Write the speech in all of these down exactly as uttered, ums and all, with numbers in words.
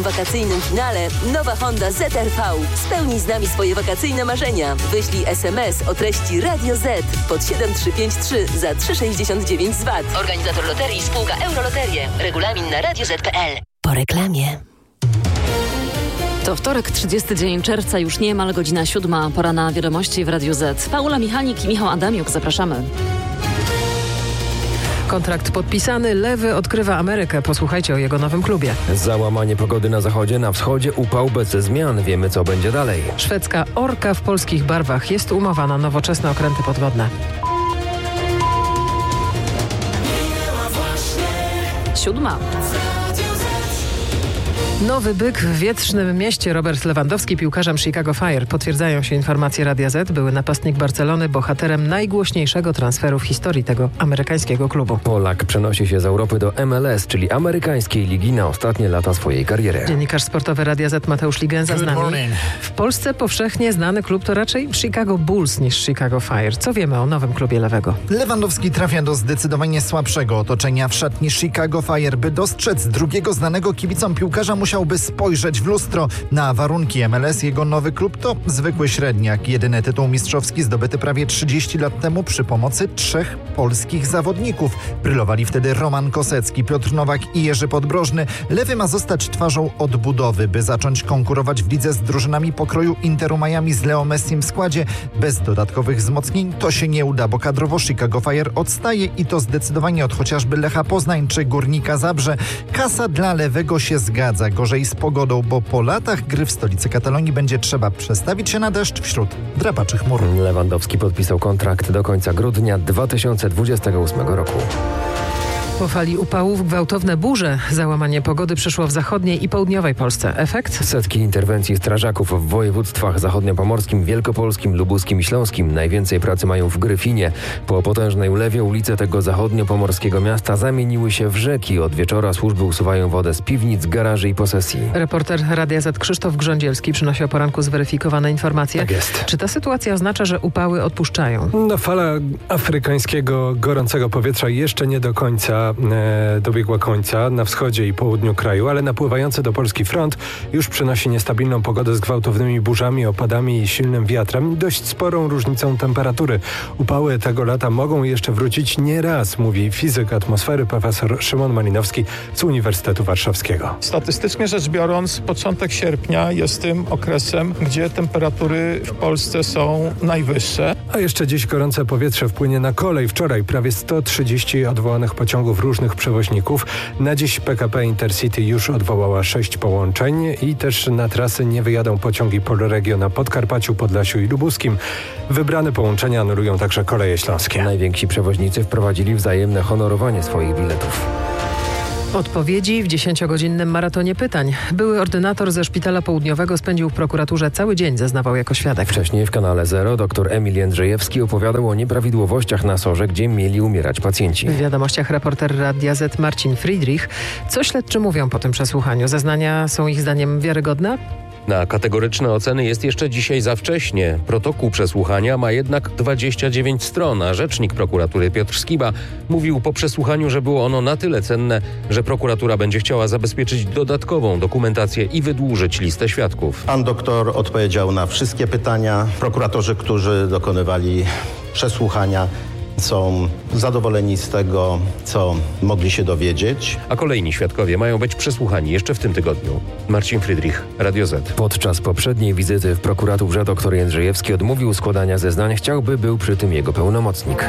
naszym wakacyjnym finale nowa Honda Z R V. Spełnij z nami swoje wakacyjne marzenia. Wyślij es em es o treści Radio Z pod siedem trzy pięć trzy za trzy sześćdziesiąt dziewięć z V A T. Organizator loterii spółka Euroloterie. Regulamin na radio zet kropka pe el. Po reklamie. To wtorek, trzydziesty dzień czerwca, już niemal godzina siódma. Pora na wiadomości w Radiu Z. Paula Michalik i Michał Adamiuk, zapraszamy. Kontrakt podpisany, Lewy odkrywa Amerykę. Posłuchajcie o jego nowym klubie. Załamanie pogody na zachodzie, na wschodzie upał bez zmian. Wiemy, co będzie dalej. Szwedzka Orka w polskich barwach. Jest umowa na nowoczesne okręty podwodne. Siódma. Nowy byk w wietrznym mieście. Robert Lewandowski piłkarzem Chicago Fire. Potwierdzają się informacje Radia Z. Były napastnik Barcelony bohaterem najgłośniejszego transferu w historii tego amerykańskiego klubu. Polak przenosi się z Europy do em el es, czyli amerykańskiej ligi, na ostatnie lata swojej kariery. Dziennikarz sportowy Radia Z Mateusz Ligenza z nami. W Polsce powszechnie znany klub to raczej Chicago Bulls niż Chicago Fire. Co wiemy o nowym klubie Lewego? Lewandowski trafia do zdecydowanie słabszego otoczenia w szatni Chicago Fire. By dostrzec drugiego znanego kibicom piłkarza, musiałby spojrzeć w lustro. Na warunki em el es jego nowy klub to zwykły średniak. Jedyny tytuł mistrzowski zdobyty prawie trzydzieści lat temu przy pomocy trzech polskich zawodników. Brylowali wtedy Roman Kosecki, Piotr Nowak i Jerzy Podbrożny. Lewy ma zostać twarzą odbudowy, by zacząć konkurować w lidze z drużynami pokroju Interu Miami z Leo Messim w składzie. Bez dodatkowych wzmocnień to się nie uda, bo kadrowo Chicago Fire odstaje i to zdecydowanie od chociażby Lecha Poznań czy Górnika Zabrze. Kasa dla Lewego się zgadza. Gorzej z pogodą, bo po latach gry w stolicy Katalonii będzie trzeba przestawić się na deszcz wśród drapaczy chmur. Lewandowski podpisał kontrakt do końca grudnia dwa tysiące dwudziestego ósmego roku. Po fali upałów gwałtowne burze. Załamanie pogody przyszło w zachodniej i południowej Polsce. Efekt? Setki interwencji strażaków w województwach zachodniopomorskim, wielkopolskim, lubuskim i śląskim. Najwięcej pracy mają w Gryfinie. Po potężnej ulewie ulice tego zachodniopomorskiego miasta zamieniły się w rzeki. Od wieczora służby usuwają wodę z piwnic, garaży i posesji. Reporter Radia Z Krzysztof Grządzielski przynosi o poranku zweryfikowane informacje. Tak jest. Czy ta sytuacja oznacza, że upały odpuszczają? No, fala afrykańskiego gorącego powietrza jeszcze nie do końca e, dobiegła końca na wschodzie i południu kraju, ale napływający do Polski front już przynosi niestabilną pogodę z gwałtownymi burzami, opadami i silnym wiatrem, dość sporą różnicą temperatury. Upały tego lata mogą jeszcze wrócić nie raz, mówi fizyk atmosfery profesor Szymon Malinowski z Uniwersytetu Warszawskiego. Statystycznie rzecz biorąc, początek sierpnia jest tym okresem, gdzie temperatury w Polsce są najwyższe. A jeszcze dziś gorące powietrze wpłynie na kolej. Wczoraj prawie sto trzydzieści odwołanych pociągów różnych przewoźników. Na dziś P K P Intercity już odwołała sześć połączeń i też na trasy nie wyjadą pociągi Polregio na Podkarpaciu, Podlasiu i Lubuskim. Wybrane połączenia anulują także koleje śląskie. Najwięksi przewoźnicy wprowadzili wzajemne honorowanie swoich biletów. Odpowiedzi w dziesięciogodzinnym maratonie pytań. Były ordynator ze Szpitala Południowego spędził w prokuraturze cały dzień, zeznawał jako świadek. Wcześniej w kanale Zero dr Emil Jędrzejewski opowiadał o nieprawidłowościach na sorze, gdzie mieli umierać pacjenci. W wiadomościach reporter Radia Z Marcin Friedrich. Co śledczy mówią po tym przesłuchaniu? Zeznania są ich zdaniem wiarygodne? Na kategoryczne oceny jest jeszcze dzisiaj za wcześnie. Protokół przesłuchania ma jednak dwadzieścia dziewięć stron, a rzecznik prokuratury Piotr Skiba mówił po przesłuchaniu, że było ono na tyle cenne, że prokuratura będzie chciała zabezpieczyć dodatkową dokumentację i wydłużyć listę świadków. Pan doktor odpowiedział na wszystkie pytania. Prokuratorzy, którzy dokonywali przesłuchania, są zadowoleni z tego, co mogli się dowiedzieć. A kolejni świadkowie mają być przesłuchani jeszcze w tym tygodniu. Marcin Friedrich, Radio Z. Podczas poprzedniej wizyty w prokuraturze dr Jędrzejewski odmówił składania zeznań. Chciałby był przy tym jego pełnomocnik.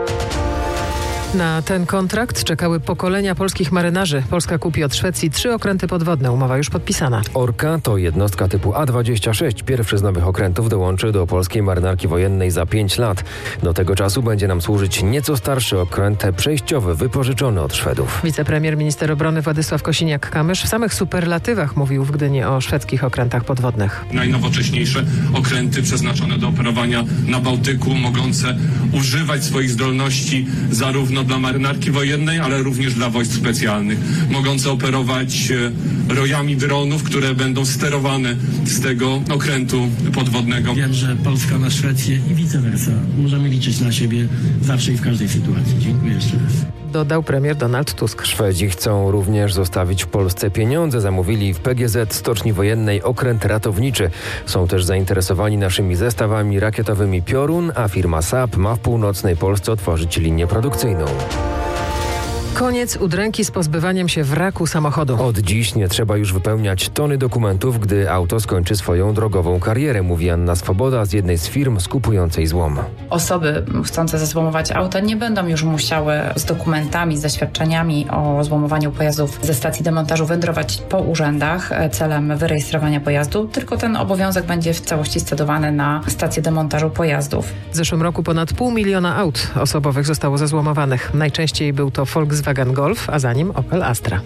Na ten kontrakt czekały pokolenia polskich marynarzy. Polska kupi od Szwecji trzy okręty podwodne. Umowa już podpisana. Orka to jednostka typu A dwadzieścia sześć. Pierwszy z nowych okrętów dołączy do polskiej marynarki wojennej za pięć lat. Do tego czasu będzie nam służyć nieco starszy okręt przejściowy, wypożyczony od Szwedów. Wicepremier, minister obrony Władysław Kosiniak-Kamysz w samych superlatywach mówił w Gdyni o szwedzkich okrętach podwodnych. Najnowocześniejsze okręty przeznaczone do operowania na Bałtyku, mogące używać swoich zdolności zarówno dla marynarki wojennej, ale również dla wojsk specjalnych. Mogące operować rojami dronów, które będą sterowane z tego okrętu podwodnego. Wiem, że Polska ma Szwecję i vice versa. Możemy liczyć na siebie zawsze i w każdej sytuacji. Dziękuję jeszcze raz. dodał premier Donald Tusk. Szwedzi chcą również zostawić w Polsce pieniądze. Zamówili w P G Z Stoczni Wojennej okręt ratowniczy. Są też zainteresowani naszymi zestawami rakietowymi Piorun, a firma S A P ma w północnej Polsce otworzyć linię produkcyjną. Koniec udręki z pozbywaniem się wraku samochodu. Od dziś nie trzeba już wypełniać tony dokumentów, gdy auto skończy swoją drogową karierę, mówi Anna Swoboda z jednej z firm skupującej złom. Osoby chcące zezłomować auta nie będą już musiały z dokumentami, z zaświadczeniami o złomowaniu pojazdów ze stacji demontażu wędrować po urzędach celem wyrejestrowania pojazdu, tylko ten obowiązek będzie w całości scedowany na stację demontażu pojazdów. W zeszłym roku ponad pół miliona aut osobowych zostało zezłomowanych. Najczęściej był to Volkswagen Golf, a za nim Opel Astra.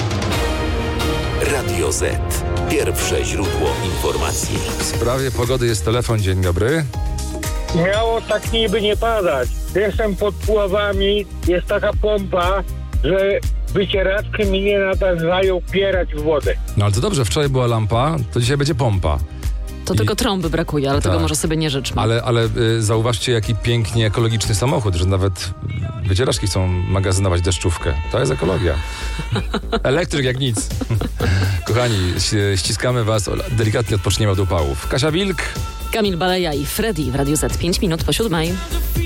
Radio Z. Pierwsze źródło informacji. W sprawie pogody jest telefon. Dzień dobry. Miało tak niby nie padać. Jestem pod Puławami, jest taka pompa, że wycieraczki mi nie nadają pierać w wodę. No ale to dobrze, wczoraj była lampa, to dzisiaj będzie pompa. To I... tylko trąby brakuje, ale tak. Tego może sobie nie życzmy. Ale, ale y, zauważcie, jaki pięknie ekologiczny samochód, że nawet wycieraczki chcą magazynować deszczówkę. To jest ekologia. Elektryk jak nic. Kochani, ściskamy was, delikatnie odpoczniemy od upałów. Kasia Wilk, Kamil Baleja i Freddy w Radiu Z. pięć minut po siódmej.